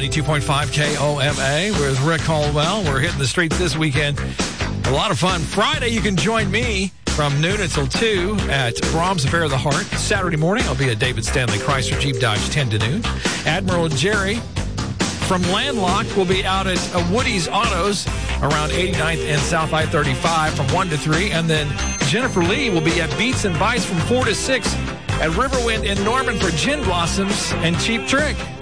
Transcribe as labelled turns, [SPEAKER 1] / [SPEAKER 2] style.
[SPEAKER 1] 92.5 KOMA with Rick Caldwell. We're hitting the streets this weekend. A lot of fun. Friday, you can join me from noon until 2 at Brahms Affair of the Heart. Saturday morning, I'll be at David Stanley Chrysler Jeep Dodge 10 to noon. Admiral Jerry from Landlocked will be out at Woody's Autos around 89th and South I-35 from 1 to 3. And then Jennifer Lee will be at Beats and Bites from 4 to 6 at Riverwind in Norman for Gin Blossoms and Cheap Trick.